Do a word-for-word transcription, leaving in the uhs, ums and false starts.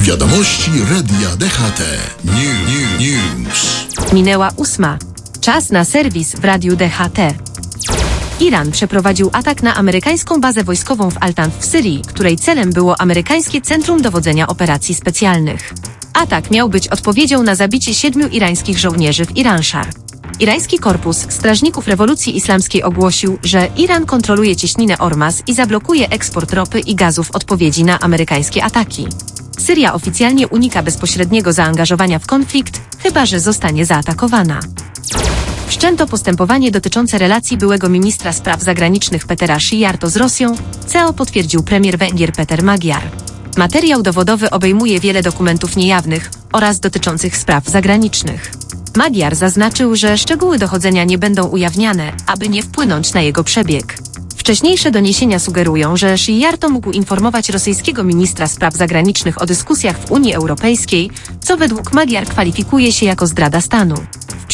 Wiadomości Radia D H T. New, new, news. Minęła ósma. Czas na serwis w Radiu D H T. Iran przeprowadził atak na amerykańską bazę wojskową w Al-Tanf w Syrii, której celem było amerykańskie Centrum Dowodzenia Operacji Specjalnych. Atak miał być odpowiedzią na zabicie siedmiu irańskich żołnierzy w Iran-Szar. Irański Korpus Strażników Rewolucji Islamskiej ogłosił, że Iran kontroluje cieśninę Ormaz i zablokuje eksport ropy i gazu w odpowiedzi na amerykańskie ataki. Syria oficjalnie unika bezpośredniego zaangażowania w konflikt, chyba że zostanie zaatakowana. Wszczęto postępowanie dotyczące relacji byłego ministra spraw zagranicznych Petera Szijjarto z Rosją, co potwierdził premier Węgier Peter Magyar. Materiał dowodowy obejmuje wiele dokumentów niejawnych oraz dotyczących spraw zagranicznych. Magyar zaznaczył, że szczegóły dochodzenia nie będą ujawniane, aby nie wpłynąć na jego przebieg. Wcześniejsze doniesienia sugerują, że Szijjarto mógł informować rosyjskiego ministra spraw zagranicznych o dyskusjach w Unii Europejskiej, co według Magyar kwalifikuje się jako zdrada stanu.